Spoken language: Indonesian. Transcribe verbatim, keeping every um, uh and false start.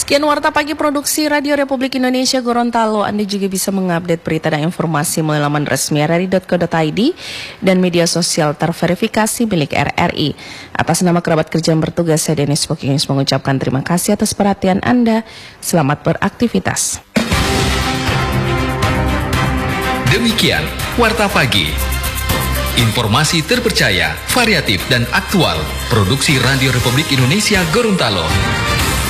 Sekian Warta Pagi Produksi Radio Republik Indonesia Gorontalo. Anda juga bisa mengupdate berita dan informasi melalui laman resmi r r i dot co dot i d dan media sosial terverifikasi milik R R I. Atas nama kerabat kerja yang bertugas, saya Denis Pokingis mengucapkan terima kasih atas perhatian Anda. Selamat beraktivitas. Demikian Warta Pagi. Informasi terpercaya, variatif dan aktual. Produksi Radio Republik Indonesia Gorontalo.